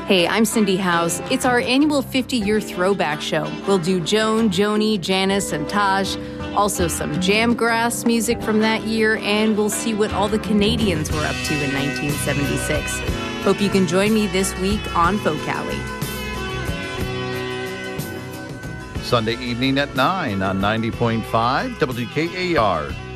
Hey, I'm Cindy House. It's our annual 50-year throwback show. We'll do Joan, Joni, Janice, and Taj. Also some jamgrass music from that year, and we'll see what all the Canadians were up to in 1976. Hope you can join me this week on Folk Alley. Sunday evening at 9 on 90.5 WKAR.